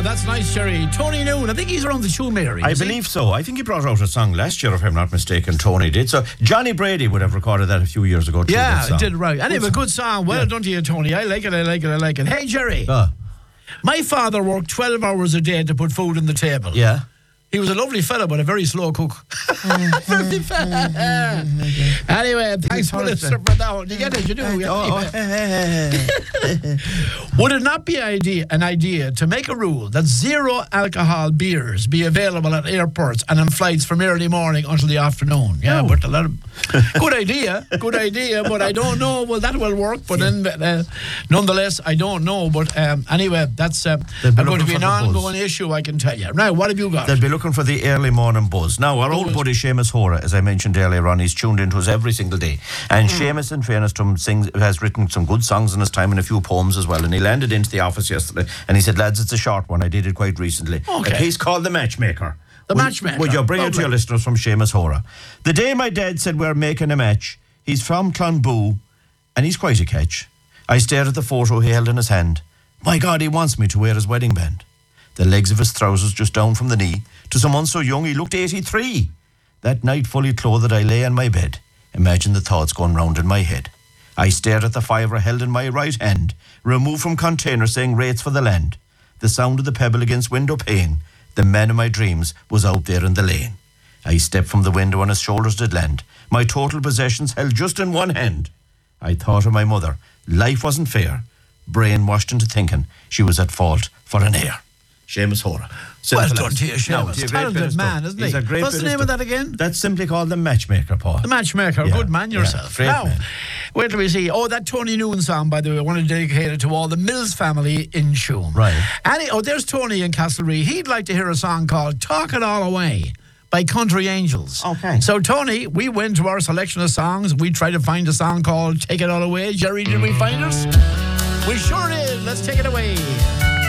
that's nice, Jerry. Tony Noon, I think he's around the Shoemary. I believe so. I think he brought out a song last year, if I'm not mistaken. Tony did. So Johnny Brady would have recorded that a few years ago too. Yeah, it did right. Anyway, good song. Well done to you, Tony. I like it. Hey, Jerry. My father worked 12 hours a day to put food on the table. Yeah. He was a lovely fella, but a very slow cook. Very Anyway, thanks for listening for that one. You get it, you do. Would it not be an idea to make a rule that zero alcohol beers be available at airports and on flights from early morning until the afternoon? Yeah, but a lot of good idea, but I don't know. Well, that will work, but then nonetheless, I don't know. But anyway, that's going to be an ongoing issue, I can tell you. Now, what have you got? They'll be looking for the early morning buzz. Now, our old buddy Seamus Hora, as I mentioned earlier on, he's tuned into us every single day. And Seamus, in fairness to him, has written some good songs in his time and a few poems as well. And he landed into the office yesterday and he said, lads, it's a short one. I did it quite recently. Okay. A piece called The Matchmaker. Matchmaker. Would you bring it to your listeners from Seamus Hora? The day my dad said we're making a match, he's from Clonboo and he's quite a catch. I stared at the photo he held in his hand. My God, he wants me to wear his wedding band. The legs of his trousers just down from the knee. To someone so young, he looked 83. That night, fully clothed, I lay on my bed. Imagine the thoughts going round in my head. I stared at the fiver held in my right hand, removed from container saying rates for the land. The sound of the pebble against window pane. The man of my dreams was out there in the lane. I stepped from the window and his shoulders did land. My total possessions held just in one hand. I thought of my mother. Life wasn't fair. Brainwashed into thinking she was at fault for an heir. Seamus Hora. Well done to you, Seamus. Talented man, isn't he? What's the name of that again? That's simply called The Matchmaker, Paul. The Matchmaker. Good man yourself. Now, wait till we see. Oh, that Tony Noon song, by the way, I want to dedicate it to all the Mills family in Shoom. Right. There's Tony in Castlereagh. He'd like to hear a song called Talk It All Away by Country Angels. Okay. So, Tony, we went to our selection of songs. We tried to find a song called Take It All Away. Jerry, did we find it? We sure did. Let's take it away.